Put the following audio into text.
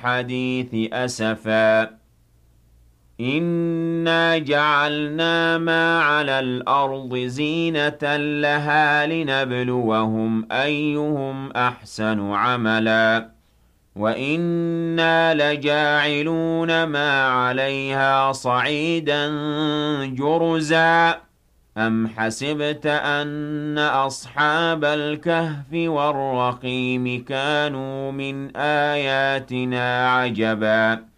الحديث أسفا إنا جعلنا ما على الأرض زينة لها لنبلوهم أيهم أحسن عملا وإنا لجاعلون ما عليها صعيدا جرزا أم حسبت أن أصحاب الكهف والرقيم كانوا من آياتنا عجبا